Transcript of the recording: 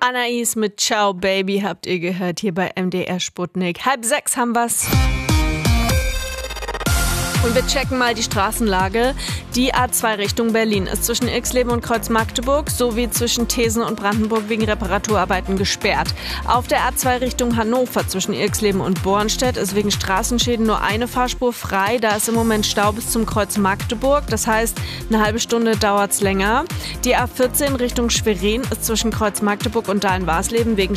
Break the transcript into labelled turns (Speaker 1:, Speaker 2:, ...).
Speaker 1: Anais mit Ciao Baby habt ihr gehört hier bei MDR Sputnik. 5:30 haben wir's. Und wir checken mal die Straßenlage. Die A2 Richtung Berlin ist zwischen Ilksleben und Kreuz Magdeburg sowie zwischen Thesen und Brandenburg wegen Reparaturarbeiten gesperrt. Auf der A2 Richtung Hannover zwischen Ilksleben und Bornstedt ist wegen Straßenschäden nur eine Fahrspur frei. Da ist im Moment Stau bis zum Kreuz Magdeburg. Das heißt, eine halbe Stunde dauert's länger. Die A14 Richtung Schwerin ist zwischen Kreuz Magdeburg und Dahlen-Warsleben wegen